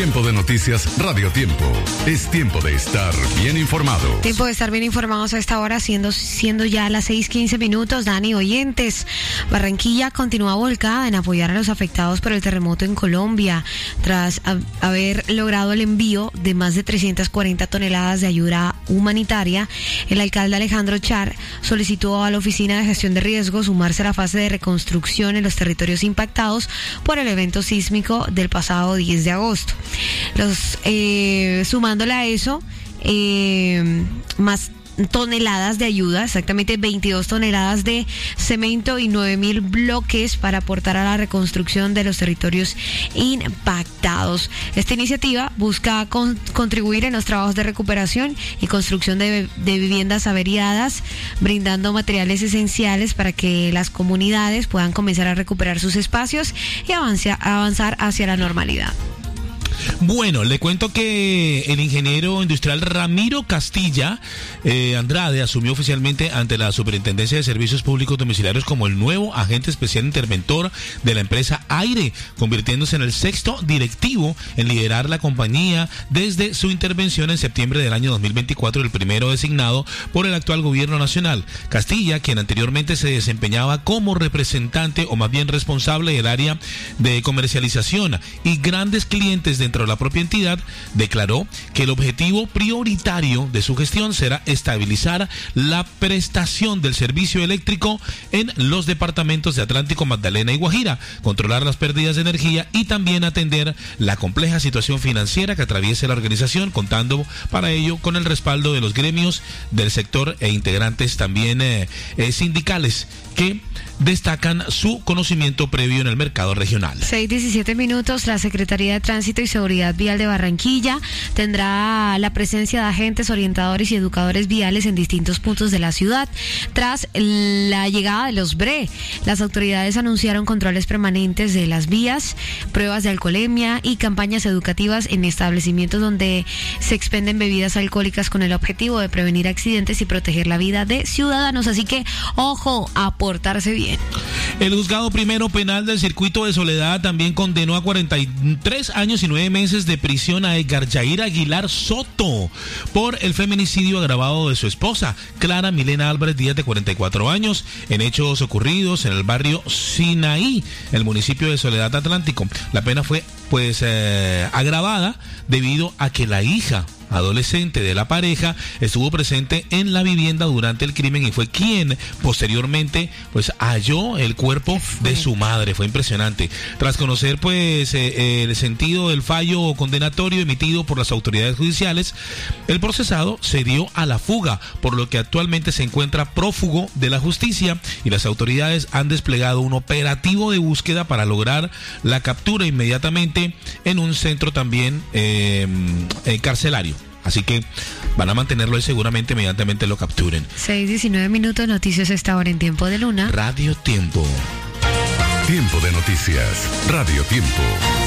Tiempo de noticias Radio Tiempo. Es tiempo de estar bien informados. Tiempo de estar bien informados a esta hora, siendo ya las 6:15. Dani, oyentes, Barranquilla continúa volcada en apoyar a los afectados por el terremoto en Colombia, tras haber logrado el envío de más de 340 toneladas de ayuda humanitaria. El alcalde Alejandro Char solicitó a la Oficina de Gestión de Riesgos sumarse a la fase de reconstrucción en los territorios impactados por el evento sísmico del pasado 10 de agosto. Sumándole a eso, más toneladas de ayuda, exactamente 22 toneladas de cemento y 9.000 bloques para aportar a la reconstrucción de los territorios impactados. Esta iniciativa busca contribuir en los trabajos de recuperación y construcción de viviendas averiadas, brindando materiales esenciales para que las comunidades puedan comenzar a recuperar sus espacios y avanzar hacia la normalidad. Bueno, le cuento que el ingeniero industrial Ramiro Castilla Andrade asumió oficialmente ante la Superintendencia de Servicios Públicos Domiciliarios como el nuevo agente especial interventor de la empresa Aire, convirtiéndose en el 6º directivo en liderar la compañía desde su intervención en septiembre del año 2024, el primero designado por el actual gobierno nacional. Castilla, quien anteriormente se desempeñaba como representante o más bien responsable del área de comercialización y grandes clientes dentro de la propia entidad, declaró que el objetivo prioritario de su gestión será estabilizar la prestación del servicio eléctrico en los departamentos de Atlántico, Magdalena y Guajira, controlar las pérdidas de energía y también atender la compleja situación financiera que atraviesa la organización, contando para ello con el respaldo de los gremios del sector e integrantes también sindicales que destacan su conocimiento previo en el mercado regional. 6:17. La Secretaría de Tránsito y Seguridad Vial de Barranquilla tendrá la presencia de agentes, orientadores y educadores viales en distintos puntos de la ciudad. Tras la llegada de los BRE, las autoridades anunciaron controles permanentes de las vías, pruebas de alcoholemia y campañas educativas en establecimientos donde se expenden bebidas alcohólicas con el objetivo de prevenir accidentes y proteger la vida de ciudadanos. Así que, ojo, a portarse bien. El juzgado primero penal del circuito de Soledad también condenó a 43 años y 9 meses de prisión a Edgar Jair Aguilar Soto por el feminicidio agravado de su esposa, Clara Milena Álvarez Díaz, de 44 años, en hechos ocurridos en el barrio Sinaí, el municipio de Soledad Atlántico. La pena fue agravada debido a que la hija adolescente de la pareja estuvo presente en la vivienda durante el crimen y fue quien posteriormente halló el cuerpo de su madre. Fue impresionante. Tras conocer el sentido del fallo condenatorio emitido por las autoridades judiciales, el procesado se dio a la fuga, por lo que actualmente se encuentra prófugo de la justicia y las autoridades han desplegado un operativo de búsqueda para lograr la captura inmediatamente en un centro también carcelario. Así que van a mantenerlo y seguramente inmediatamente lo capturen. 6:19. Noticias a esta hora en Tiempo de Luna. Radio Tiempo. Tiempo de noticias Radio Tiempo.